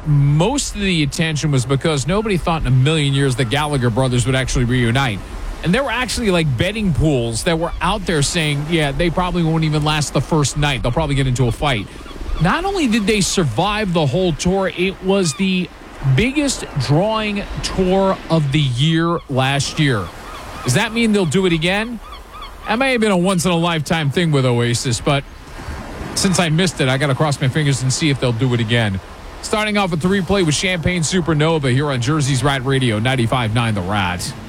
most of the attention was because nobody thought in a million years the Gallagher brothers would actually reunite. And there were actually like betting pools that were out there saying, yeah, they probably won't even last the first night. They'll probably get into a fight. Not only did they survive the whole tour, it was the biggest drawing tour of the year last year. Does that mean they'll do it again? That may have been a once-in-a-lifetime thing with Oasis, but since I missed it, I got to cross my fingers and see if they'll do it again. Starting off with the replay with Champagne Supernova here on Jersey's Rat Radio, 95.9 The Rat.